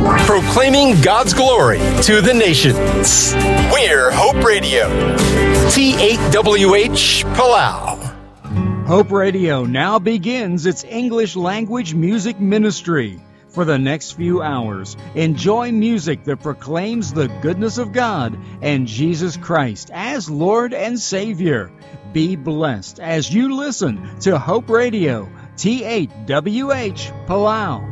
proclaiming God's glory to the nations. We're Hope Radio. T8WH Palau. Hope Radio now begins its English language music ministry. For the next few hours, enjoy music that proclaims the goodness of God and Jesus Christ as Lord and Savior. Be blessed as you listen to Hope Radio, T8WH Palau.